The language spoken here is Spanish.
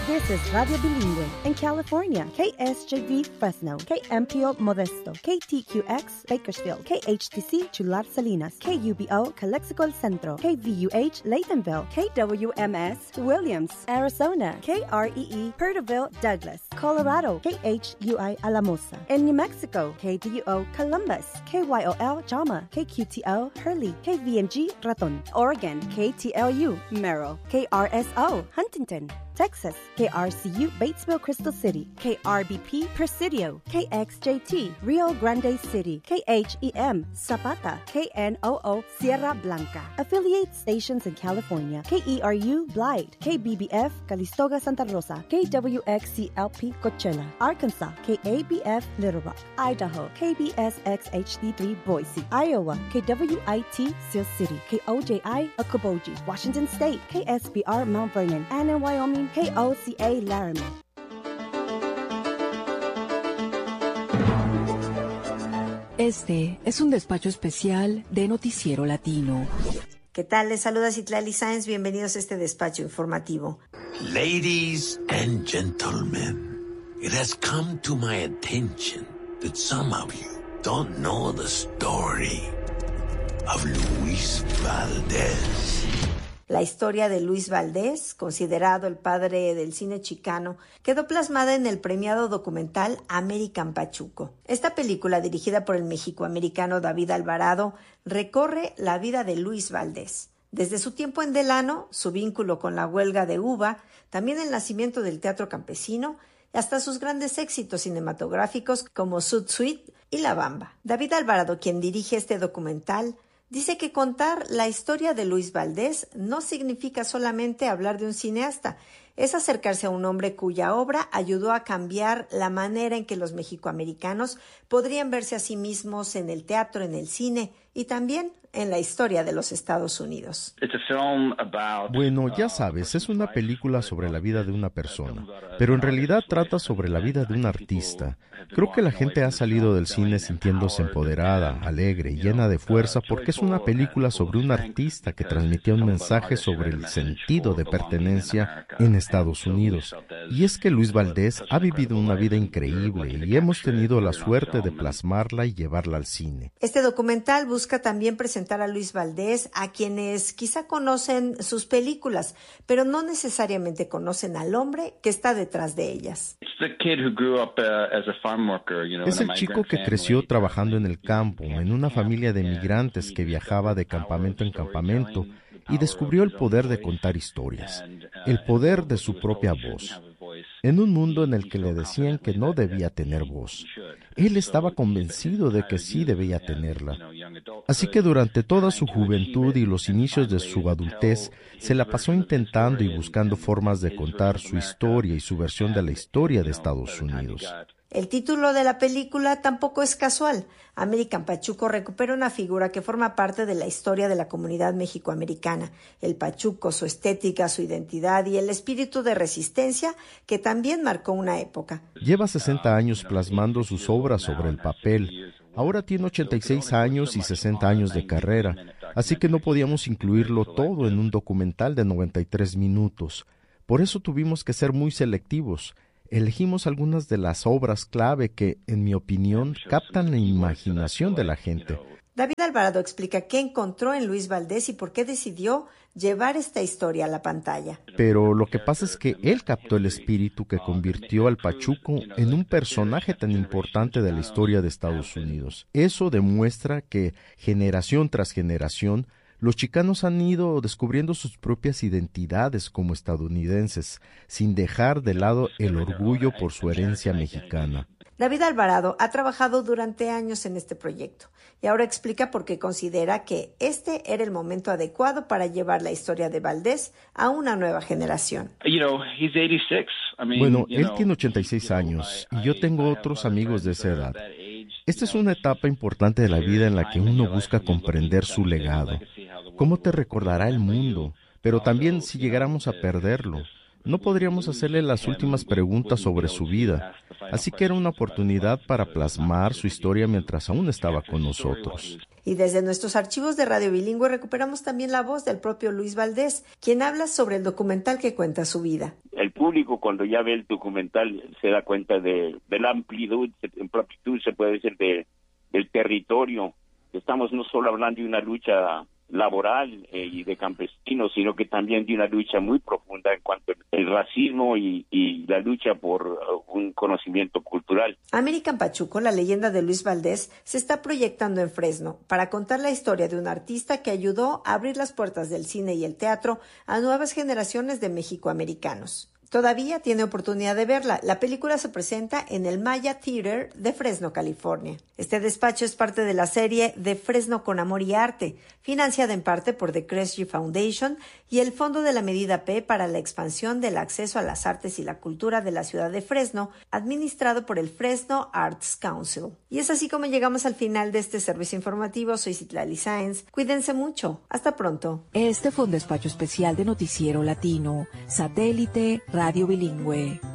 This is Radio Bilingüe in California. KSJV Fresno, KMPO Modesto, KTQX Bakersfield, KHTC Chular Salinas, KUBO Calexico El Centro, KVUH Laytonville, KWMS Williams, Arizona, KREE Perterville Douglas, Colorado, KHUI Alamosa. In New Mexico, KDUO Columbus, KYOL Jama, KQTO Hurley, KVMG Raton. Oregon, KTLU Merrill, KRSO Huntington. Texas, KRCU Batesville Crystal City, KRBP Presidio, KXJT Rio Grande City, KHEM Zapata, KNOO Sierra Blanca. Affiliate stations in California, KERU Blythe, KBBF Calistoga Santa Rosa, KWXCLP Coachella, Arkansas, KABF Little Rock, Idaho, KBSXHD3 Boise, Iowa, KWIT Sioux City, KOJI Okoboji, Washington State, KSBR Mount Vernon, and in Wyoming, KOCA Laramie. Este es un despacho especial de Noticiero Latino. ¿Qué tal? Les saluda Citlali Sáenz. Bienvenidos a este despacho informativo. Ladies and gentlemen, it has come to my attention that some of you don't know the story of Luis Valdés. La historia de Luis Valdés, considerado el padre del cine chicano, quedó plasmada en el premiado documental American Pachuco. Esta película, dirigida por el mexicoamericano David Alvarado, recorre la vida de Luis Valdés. Desde su tiempo en Delano, su vínculo con la huelga de uva, también el nacimiento del teatro campesino, hasta sus grandes éxitos cinematográficos como Sud Suite y La Bamba. David Alvarado, quien dirige este documental, dice que contar la historia de Luis Valdés no significa solamente hablar de un cineasta, es acercarse a un hombre cuya obra ayudó a cambiar la manera en que los mexicoamericanos podrían verse a sí mismos en el teatro, en el cine y también en la historia de los Estados Unidos. Bueno, ya sabes, es una película sobre la vida de una persona, pero en realidad trata sobre la vida de un artista. Creo que la gente ha salido del cine sintiéndose empoderada, alegre y llena de fuerza porque es una película sobre un artista que transmitía un mensaje sobre el sentido de pertenencia en Estados Unidos. Y es que Luis Valdés ha vivido una vida increíble y hemos tenido la suerte de plasmarla y llevarla al cine. Este documental busca también presentar a Luis Valdés a quienes quizá conocen sus películas, pero no necesariamente conocen al hombre que está detrás de ellas. Es el chico que creció trabajando en el campo, en una familia de migrantes que viajaba de campamento en campamento y descubrió el poder de contar historias, el poder de su propia voz. En un mundo en el que le decían que no debía tener voz, él estaba convencido de que sí debía tenerla. Así que durante toda su juventud y los inicios de su adultez, se la pasó intentando y buscando formas de contar su historia y su versión de la historia de Estados Unidos. El título de la película tampoco es casual. American Pachuco recupera una figura que forma parte de la historia de la comunidad mexicoamericana. El pachuco, su estética, su identidad y el espíritu de resistencia que también marcó una época. Lleva 60 años plasmando sus obras sobre el papel. Ahora tiene 86 años y 60 años de carrera, así que no podíamos incluirlo todo en un documental de 93 minutos. Por eso tuvimos que ser muy selectivos. Elegimos algunas de las obras clave que, en mi opinión, captan la imaginación de la gente. David Alvarado explica qué encontró en Luis Valdés y por qué decidió llevar esta historia a la pantalla. Pero lo que pasa es que él captó el espíritu que convirtió al Pachuco en un personaje tan importante de la historia de Estados Unidos. Eso demuestra que, generación tras generación, los chicanos han ido descubriendo sus propias identidades como estadounidenses, sin dejar de lado el orgullo por su herencia mexicana. David Alvarado ha trabajado durante años en este proyecto y ahora explica por qué considera que este era el momento adecuado para llevar la historia de Valdés a una nueva generación. Bueno, él tiene 86 años y yo tengo otros amigos de esa edad. Esta es una etapa importante de la vida en la que uno busca comprender su legado. ¿Cómo te recordará el mundo? Pero también si llegáramos a perderlo. No podríamos hacerle las últimas preguntas sobre su vida, así que era una oportunidad para plasmar su historia mientras aún estaba con nosotros. Y desde nuestros archivos de Radio Bilingüe recuperamos también la voz del propio Luis Valdés, quien habla sobre el documental que cuenta su vida. El público cuando ya ve el documental se da cuenta de la amplitud, se puede decir, del territorio. Estamos no solo hablando de una lucha laboral y de campesinos, sino que también de una lucha muy profunda en cuanto al racismo y la lucha por un conocimiento cultural. American Pachuco, la leyenda de Luis Valdés, se está proyectando en Fresno para contar la historia de un artista que ayudó a abrir las puertas del cine y el teatro a nuevas generaciones de mexicoamericanos. Todavía tiene oportunidad de verla. La película se presenta en el Maya Theater de Fresno, California. Este despacho es parte de la serie de Fresno con Amor y Arte, financiada en parte por The Kresge Foundation y el Fondo de la Medida P para la expansión del acceso a las artes y la cultura de la ciudad de Fresno, administrado por el Fresno Arts Council. Y es así como llegamos al final de este servicio informativo. Soy Citlali Sáenz. Cuídense mucho. Hasta pronto. Este fue un despacho especial de Noticiero Latino, Satélite Radio Bilingüe.